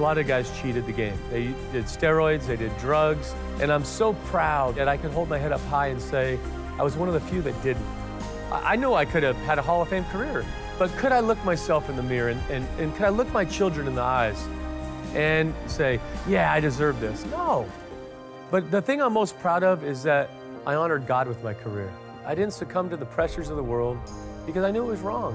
lot of guys cheated the game. They did steroids, they did drugs, and I'm so proud that I can hold my head up high and say I was one of the few that didn't. I know I could have had a Hall of Fame career, but could I look myself in the mirror and could I look my children in the eyes and say, yeah, I deserve this? No. But the thing I'm most proud of is that I honored God with my career. I didn't succumb to the pressures of the world because I knew it was wrong.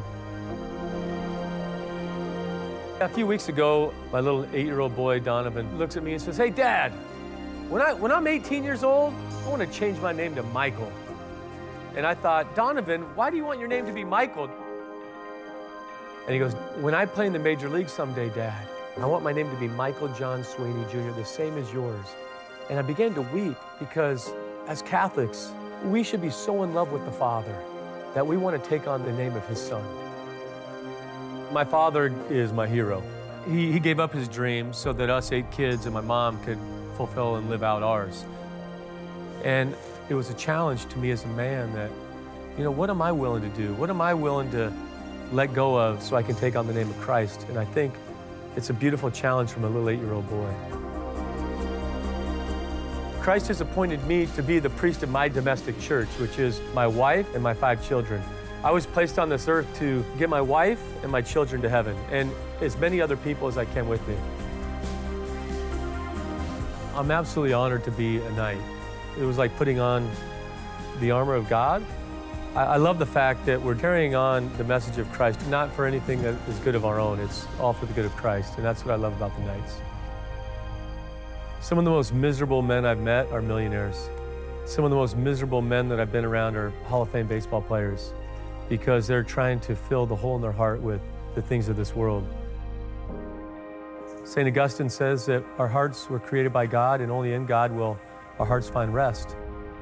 A few weeks ago, my little 8-year-old boy, Donovan, looks at me and says, hey, Dad, when I'm 18 years old, I want to change my name to Michael. And I thought, Donovan, why do you want your name to be Michael? And he goes, when I play in the major league someday, Dad, I want my name to be Michael John Sweeney Jr., the same as yours. And I began to weep because as Catholics, we should be so in love with the Father that we want to take on the name of his Son. My father is my hero. He gave up his dreams so that us 8 kids and my mom could fulfill and live out ours. And it was a challenge to me as a man that, you know, what am I willing to do? What am I willing to let go of so I can take on the name of Christ? And I think it's a beautiful challenge from a little 8-year-old boy. Christ has appointed me to be the priest of my domestic church, which is my wife and my 5 children. I was placed on this earth to get my wife and my children to heaven, and as many other people as I can with me. I'm absolutely honored to be a knight. It was like putting on the armor of God. I love the fact that we're carrying on the message of Christ, not for anything that is good of our own. It's all for the good of Christ, and that's what I love about the Knights. Some of the most miserable men I've met are millionaires. Some of the most miserable men that I've been around are Hall of Fame baseball players because they're trying to fill the hole in their heart with the things of this world. St. Augustine says that our hearts were created by God, and only in God will our hearts find rest.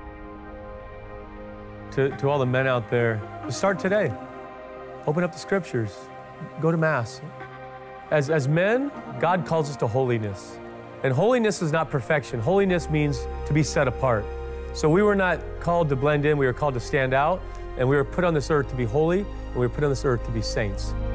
To all the men out there, start today. Open up the scriptures. Go to Mass. As men, God calls us to holiness. And holiness is not perfection. Holiness means to be set apart. So we were not called to blend in, we were called to stand out, and we were put on this earth to be holy, and we were put on this earth to be saints.